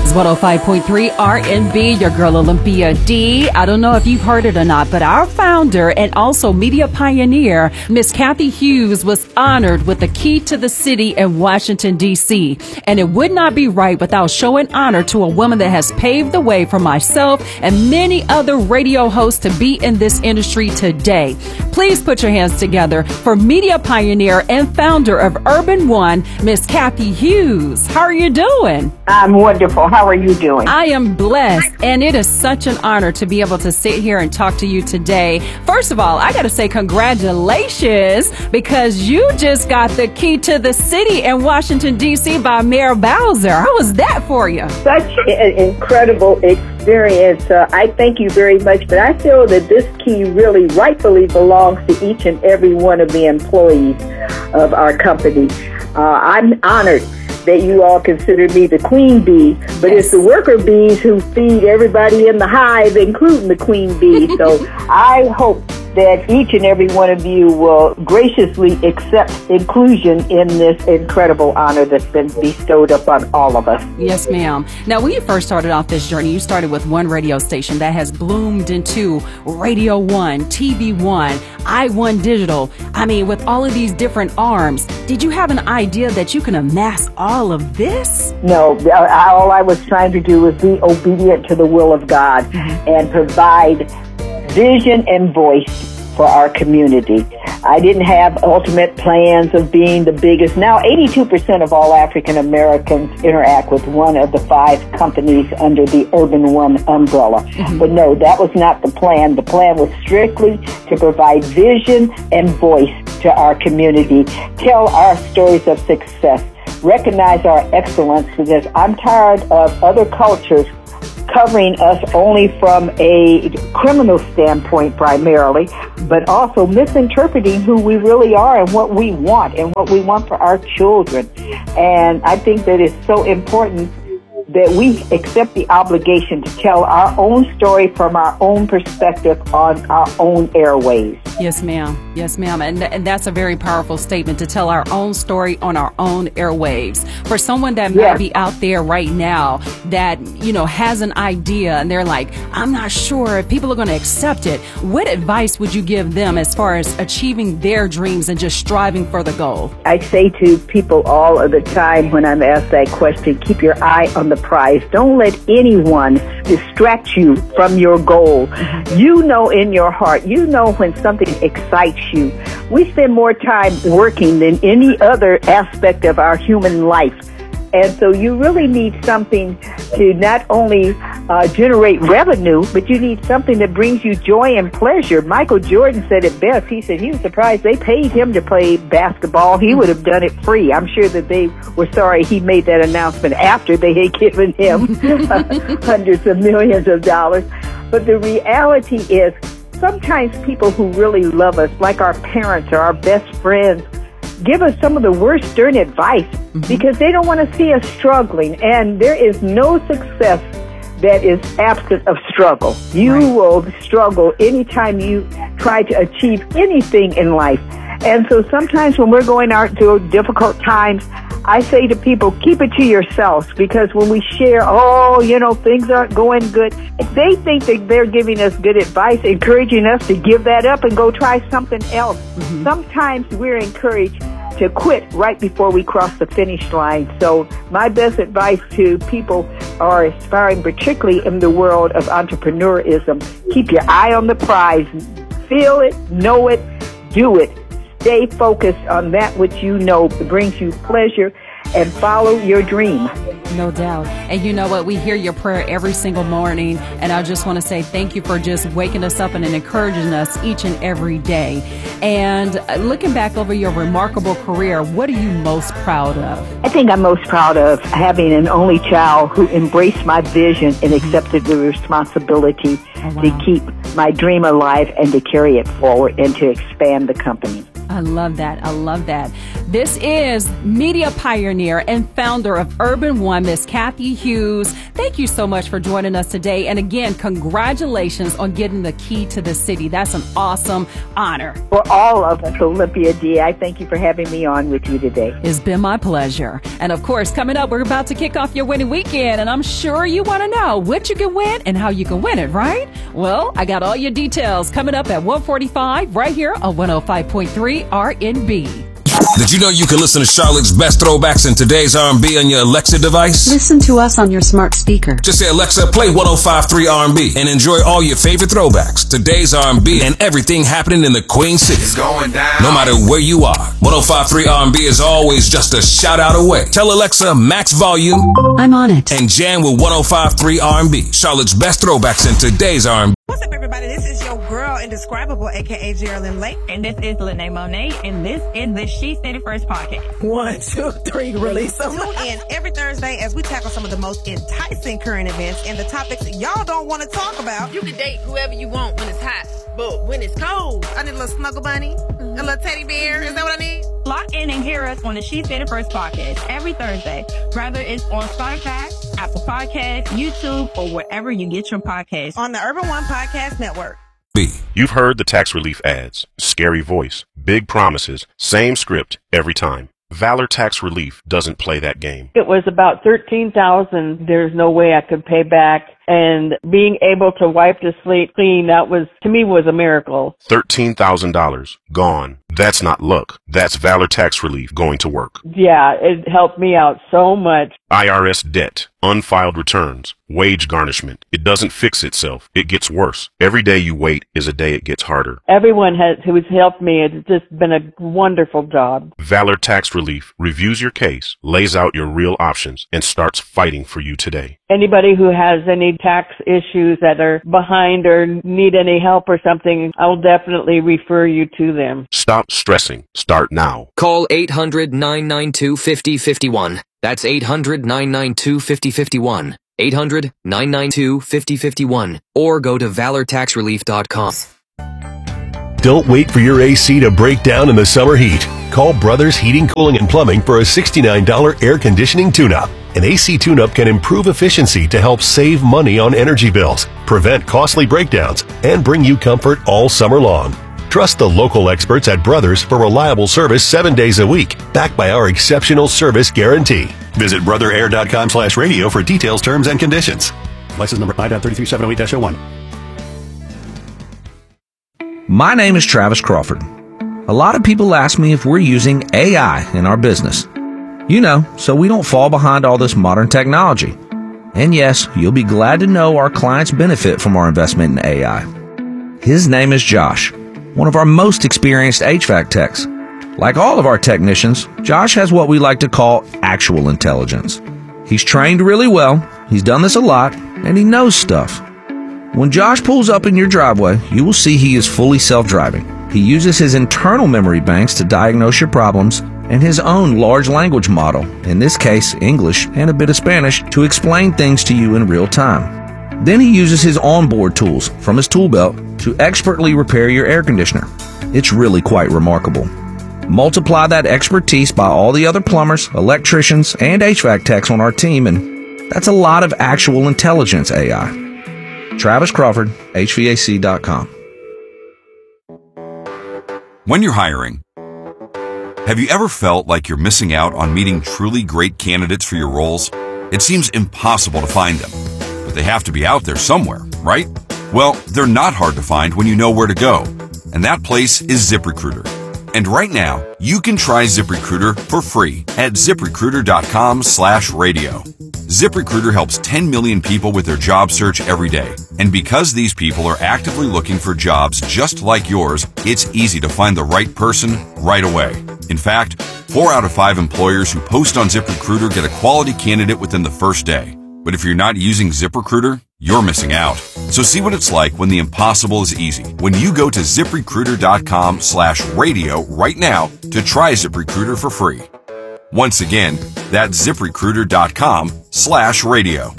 is 105.3 R&B, your girl Olympia D. I don't know if you've heard it or not, but our founder and also media pioneer, Miss Cathy Hughes, was honored with the key to the city in Washington, D.C. And it would not be right without showing honor to a woman that has paved the way for myself and many other radio hosts to be in this industry today. Please put your hands together for media pioneer and founder of Urban One, Miss Cathy Hughes. How are you doing? I'm wonderful. How are you doing? I am blessed, and it is such an honor to be able to sit here and talk to you today. First of all, I got to say congratulations, because you just got the key to the city in Washington, D.C. by Mayor Bowser. How was that for you? Such an incredible experience. I thank you very much, but I feel that this key really rightfully belongs to each and every one of the employees of our company. I'm honored that you all consider me the queen bee, but it's the worker bees who feed everybody in the hive, including the queen bee. So I hope that each and every one of you will graciously accept inclusion in this incredible honor that's been bestowed upon all of us. Yes, ma'am. Now, when you first started off this journey, you started with one radio station that has bloomed into Radio One, TV One, I1 Digital. I mean, with all of these different arms, did you have an idea that you can amass all of this? No, all I was trying to do was be obedient to the will of God and provide vision and voice for our community. I didn't have ultimate plans of being the biggest. Now, 82% of all African Americans interact with one of the 5 companies under the Urban One umbrella. But no, that was not the plan. The plan was strictly to provide vision and voice to our community, tell our stories of success, recognize our excellence, because I'm tired of other cultures covering us only from a criminal standpoint primarily, but also misinterpreting who we really are and what we want for our children. And I think that it's so important that we accept the obligation to tell our own story from our own perspective on our own airwaves. Yes, ma'am. Yes, ma'am. And that's a very powerful statement, to tell our own story on our own airwaves. For someone that might be out there right now that, you know, has an idea and they're like, I'm not sure if people are going to accept it, what advice would you give them as far as achieving their dreams and just striving for the goal? I say to people all of the time when I'm asked that question, keep your eye on the prize. Don't let anyone distract you from your goal. You know in your heart, you know when something excites you. We spend more time working than any other aspect of our human life. And so you really need something to not only generate revenue, but you need something that brings you joy and pleasure. Michael Jordan said it best. He said he was surprised they paid him to play basketball. He would have done it free. I'm sure that they were sorry he made that announcement after they had given him hundreds of millions of dollars. But the reality is, sometimes people who really love us, like our parents or our best friends, give us some of the worst stern advice because they don't want to see us struggling. And there is no success that is absent of struggle. You will struggle anytime you try to achieve anything in life. And so sometimes when we're going out through difficult times, I say to people, keep it to yourselves, because when we share, things aren't going good, they think that they're giving us good advice, encouraging us to give that up and go try something else. Sometimes we're encouraged to quit right before we cross the finish line. So my best advice to people are aspiring, particularly in the world of entrepreneurism, keep your eye on the prize. Feel it, know it, do it. Stay focused on that which you know brings you pleasure, and follow your dream. No doubt. And you know what? We hear your prayer every single morning. And I just want to say thank you for just waking us up and encouraging us each and every day. And looking back over your remarkable career, what are you most proud of? I think I'm most proud of having an only child who embraced my vision and accepted the responsibility to keep my dream alive and to carry it forward and to expand the company. I love that. I love that. This is media pioneer and founder of Urban One, Miss Cathy Hughes. Thank you so much for joining us today. And again, congratulations on getting the key to the city. That's an awesome honor. For all of us, Olympia D, I thank you for having me on with you today. It's been my pleasure. And of course, coming up, we're about to kick off your winning weekend. And I'm sure you want to know what you can win and how you can win it, right? Well, I got all your details coming up at 1:45 right here on 105.3 RNB. Did you know you can listen to Charlotte's best throwbacks in today's R&B on your Alexa device? Listen to us on your smart speaker. Just say, Alexa, play 105.3 R&B and enjoy all your favorite throwbacks, today's R&B, and everything happening in the Queen City. It's going down. No matter where you are, 105.3 R&B is always just a shout out away. Tell Alexa, max volume. I'm on it. And jam with 105.3 R&B, Charlotte's best throwbacks in today's R&B. What's up, everybody? This is your girl, Indescribable, a.k.a. Geraldine Lake. And this is Lene Monet, and this is the She Said It First podcast. 1, 2, 3, release them. Tune in every Thursday as we tackle some of the most enticing current events and the topics y'all don't want to talk about. You can date whoever you want when it's hot, but when it's cold, I need a little snuggle bunny, a little teddy bear. Is that what I need? Lock in and hear us on the She Said It First podcast every Thursday, whether it's on Spotify, Apple Podcasts, YouTube, or wherever you get your podcasts. On the Urban One Podcast Network. You've heard the tax relief ads. Scary voice, big promises, same script every time. Valor Tax Relief doesn't play that game. It was about $13,000. There's no way I could pay back. And being able to wipe the slate clean, that was, to me, was a miracle. $13,000 gone. That's not luck. That's Valor Tax Relief going to work. Yeah, it helped me out so much. IRS debt, unfiled returns, wage garnishment. It doesn't fix itself. It gets worse. Every day you wait is a day it gets harder. Everyone who's helped me, it's just been a wonderful job. Valor Tax Relief reviews your case, lays out your real options, and starts fighting for you today. Anybody who has any tax issues that are behind or need any help or something, I'll definitely refer you to them. Stop stressing. Start now. Call 800-992-5051. That's 800-992-5051. 800-992-5051. Or go to valortaxrelief.com. Don't wait for your AC to break down in the summer heat. Call Brothers Heating, Cooling, and Plumbing for a $69 air conditioning tune-up. An AC tune-up can improve efficiency to help save money on energy bills, prevent costly breakdowns, and bring you comfort all summer long. Trust the local experts at Brothers for reliable service 7 days a week, backed by our exceptional service guarantee. Visit brotherair.com/radio for details, terms, and conditions. License number I.33708-01. My name is Travis Crawford. A lot of people ask me if we're using AI in our business. You know, so we don't fall behind all this modern technology. And yes, you'll be glad to know our clients benefit from our investment in AI. His name is Josh, one of our most experienced HVAC techs. Like all of our technicians, Josh has what we like to call actual intelligence. He's trained really well, he's done this a lot, and he knows stuff. When Josh pulls up in your driveway, you will see he is fully self-driving. He uses his internal memory banks to diagnose your problems and his own large language model, in this case English and a bit of Spanish, to explain things to you in real time. Then he uses his onboard tools from his tool belt to expertly repair your air conditioner. It's really quite remarkable. Multiply that expertise by all the other plumbers, electricians, and HVAC techs on our team, and that's a lot of actual intelligence AI. Travis Crawford, HVAC.com. When you're hiring, have you ever felt like you're missing out on meeting truly great candidates for your roles? It seems impossible to find them, but they have to be out there somewhere, right? Well, they're not hard to find when you know where to go, and that place is ZipRecruiter. And right now, you can try ZipRecruiter for free at ZipRecruiter.com/radio. ZipRecruiter helps 10 million people with their job search every day. And because these people are actively looking for jobs just like yours, it's easy to find the right person right away. In fact, 4 out of 5 employers who post on ZipRecruiter get a quality candidate within the first day. But if you're not using ZipRecruiter, you're missing out. So see what it's like when the impossible is easy. When you go to ZipRecruiter.com/radio right now to try ZipRecruiter for free. Once again, that's ZipRecruiter.com/radio.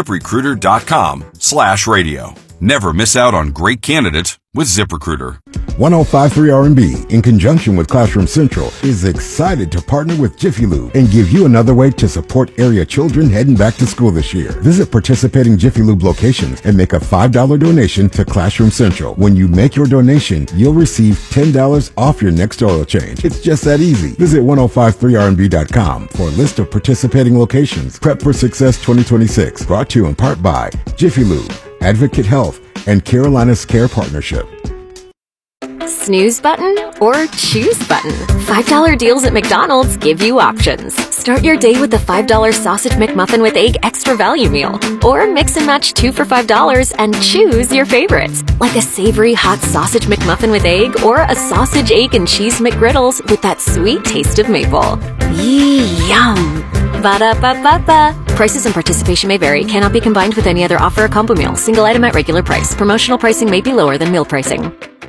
ZipRecruiter.com/radio. Never miss out on great candidates with ZipRecruiter. 105.3 R&B, in conjunction with Classroom Central, is excited to partner with Jiffy Lube and give you another way to support area children heading back to school this year. Visit participating Jiffy Lube locations and make a $5 donation to Classroom Central. When you make your donation, you'll receive $10 off your next oil change. It's just that easy. Visit 1053rnb.com for a list of participating locations. Prep for Success 2026, brought to you in part by Jiffy Lube, Advocate Health, and Carolina's Care Partnership. Snooze button or choose button? $5 deals at McDonald's give you options. Start your day with the $5 Sausage McMuffin with Egg Extra Value Meal. Or mix and match 2 for $5 and choose your favorites. Like a savory hot Sausage McMuffin with egg or a sausage, egg, and cheese McGriddles with that sweet taste of maple. Yum! Ba-da-ba-ba-ba. Prices and participation may vary. Cannot be combined with any other offer or combo meal. Single item at regular price. Promotional pricing may be lower than meal pricing.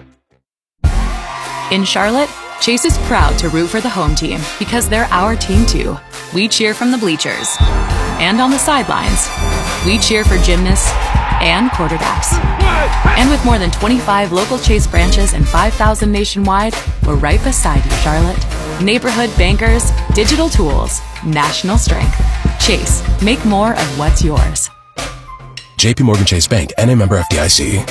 In Charlotte, Chase is proud to root for the home team because they're our team too. We cheer from the bleachers and on the sidelines. We cheer for gymnasts and quarterbacks. And with more than 25 local Chase branches and 5,000 nationwide, we're right beside you, Charlotte. Neighborhood bankers, digital tools, national strength. Chase, make more of what's yours. JP Morgan Chase Bank, N.A. member FDIC.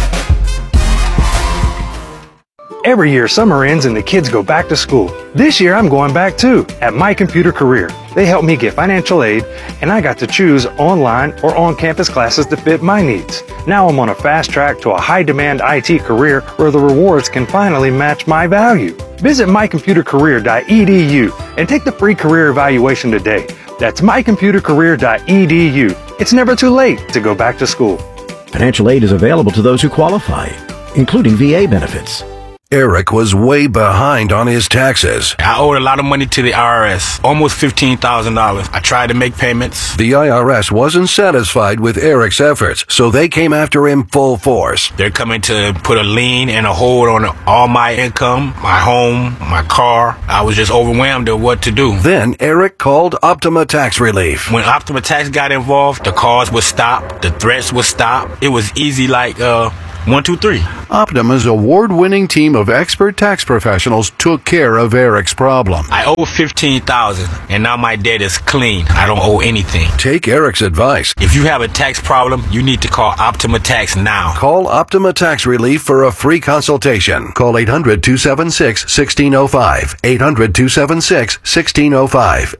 Every year, summer ends and the kids go back to school. This year, I'm going back too, at My Computer Career. They helped me get financial aid, and I got to choose online or on-campus classes to fit my needs. Now I'm on a fast track to a high-demand IT career where the rewards can finally match my value. Visit mycomputercareer.edu and take the free career evaluation today. That's mycomputercareer.edu. It's never too late to go back to school. Financial aid is available to those who qualify, including VA benefits. Eric was way behind on his taxes. I owed a lot of money to the IRS, almost $15,000. I tried to make payments. The IRS wasn't satisfied with Eric's efforts, so they came after him full force. They're coming to put a lien and a hold on all my income, my home, my car. I was just overwhelmed at what to do. Then Eric called Optima Tax Relief. When Optima Tax got involved, the calls would stop, the threats would stop. It was easy like 1, 2, 3. Optima's award-winning team of expert tax professionals took care of Eric's problem. I owe $15,000, and now my debt is clean. I don't owe anything. Take Eric's advice. If you have a tax problem, you need to call Optima Tax now. Call Optima Tax Relief for a free consultation. Call 800-276-1605. 800-276-1605.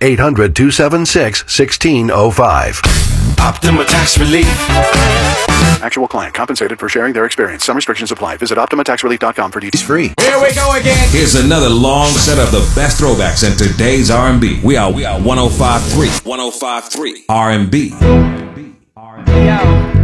800-276-1605. Optima Tax Relief. Actual client compensated for sharing their experience. Some restrictions apply. Visit OptimaTaxRelief.com for details. It's free. Here we go again. Here's another long set of the best throwbacks in today's R&B. We are 105.3 R&B. Yo.